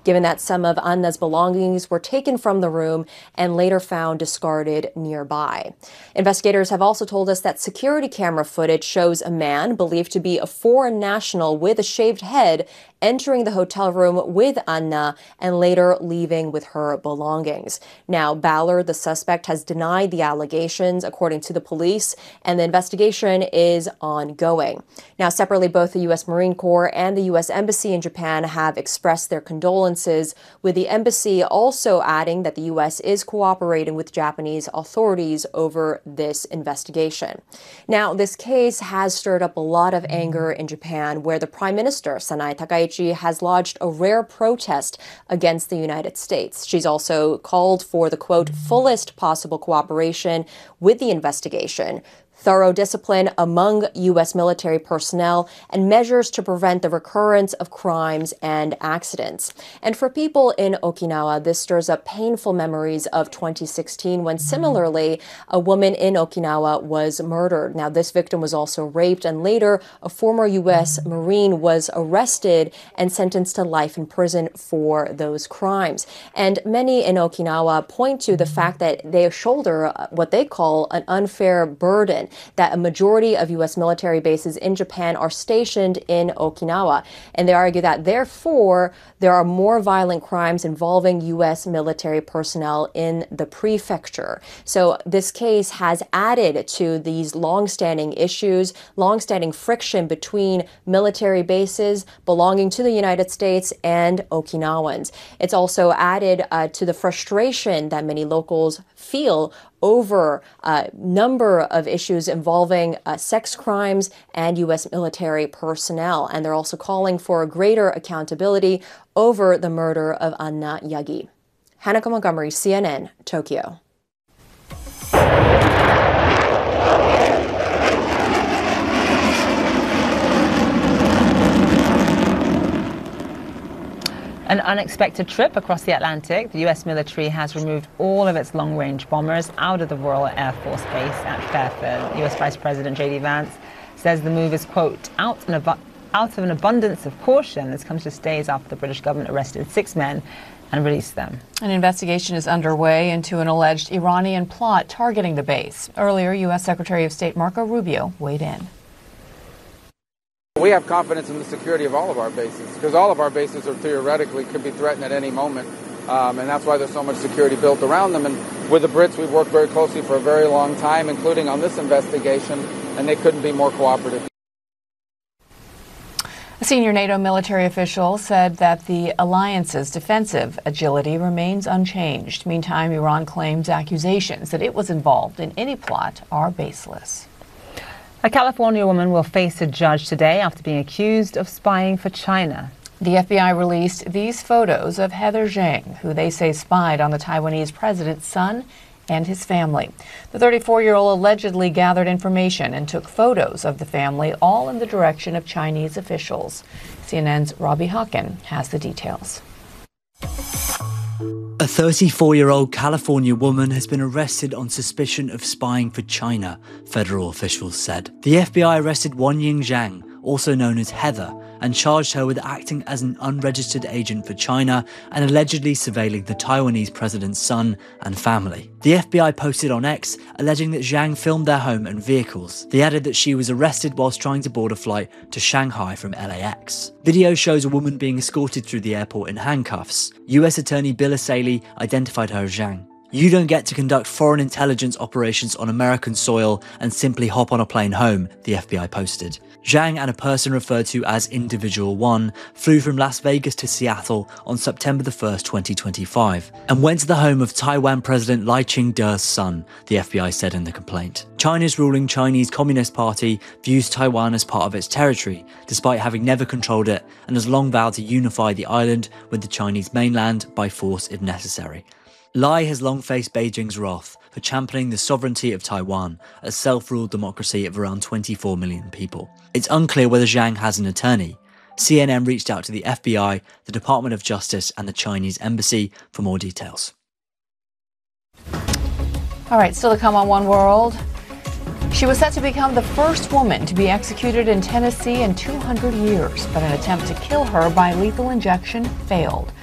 given that some of Anna's belongings were taken from the room and later found discarded nearby. Investigators have also told us that security camera footage shows a man believed to be a foreign national with a shaved head entering the hotel room with Anna and later leaving with her belongings. Now, Ballard, the suspect, has denied the allegations, according to the police, and the investigation is ongoing. Now, separately, both the U.S. Marine Corps and the U.S. Embassy in Japan have expressed their condolences, with the embassy also adding that the U.S. is cooperating with Japanese authorities over this investigation. Now, this case has stirred up a lot of anger in Japan, where the Prime Minister, Sanae Takaichi, has lodged a rare protest against the United States. She's also called for the, quote, fullest possible cooperation with the investigation, thorough discipline among U.S. military personnel, and measures to prevent the recurrence of crimes and accidents. And for people in Okinawa, this stirs up painful memories of 2016, when similarly, a woman in Okinawa was murdered. Now, this victim was also raped, and later, a former U.S. Marine was arrested and sentenced to life in prison for those crimes. And many in Okinawa point to the fact that they shoulder what they call an unfair burden, that a majority of U.S. military bases in Japan are stationed in Okinawa. And they argue that, therefore, there are more violent crimes involving U.S. military personnel in the prefecture. So this case has added to these long-standing issues, long-standing friction between military bases belonging to the United States and Okinawans. It's also added to the frustration that many locals feel over a number of issues involving sex crimes and U.S. military personnel. And they're also calling for greater accountability over the murder of Anna Yagi. Hanako Montgomery, CNN, Tokyo. An unexpected trip across the Atlantic. The U.S. military has removed all of its long-range bombers out of the Royal Air Force Base at Fairfield. U.S. Vice President J.D. Vance says the move is, quote, out of an abundance of caution. This comes just days after the British government arrested 6 men and released them. An investigation is underway into an alleged Iranian plot targeting the base. Earlier, U.S. Secretary of State Marco Rubio weighed in. We have confidence in the security of all of our bases, because all of our bases are theoretically could be threatened at any moment. And that's why there's so much security built around them. And with the Brits, we've worked very closely for a very long time, including on this investigation, and they couldn't be more cooperative. A senior NATO military official said that the alliance's defensive agility remains unchanged. Meantime, Iran claims accusations that it was involved in any plot are baseless. A California woman will face a judge today after being accused of spying for China. The FBI released these photos of Heather Zhang, who they say spied on the Taiwanese president's son and his family. The 34-year-old allegedly gathered information and took photos of the family, all in the direction of Chinese officials. CNN's Robbie Hawken has the details. A 34-year-old California woman has been arrested on suspicion of spying for China, federal officials said. The FBI arrested Wanying Zhang, also known as Heather, and charged her with acting as an unregistered agent for China and allegedly surveilling the Taiwanese president's son and family. The FBI posted on X, alleging that Zhang filmed their home and vehicles. They added that she was arrested whilst trying to board a flight to Shanghai from LAX. Video shows a woman being escorted through the airport in handcuffs. US Attorney Bill Asaley identified her as Zhang. "You don't get to conduct foreign intelligence operations on American soil and simply hop on a plane home," the FBI posted. Zhang and a person referred to as Individual 1 flew from Las Vegas to Seattle on September 1st, 2025, and went to the home of Taiwan President Lai Ching-te's son, the FBI said in the complaint. China's ruling Chinese Communist Party views Taiwan as part of its territory, despite having never controlled it, and has long vowed to unify the island with the Chinese mainland by force if necessary. Lai has long faced Beijing's wrath for championing the sovereignty of Taiwan, a self-ruled democracy of around 24 million people. It's unclear whether Zhang has an attorney. CNN reached out to the FBI, the Department of Justice and the Chinese Embassy for more details. All right, still to come on One World. She was set to become the first woman to be executed in Tennessee in 200 years, but an attempt to kill her by lethal injection failed.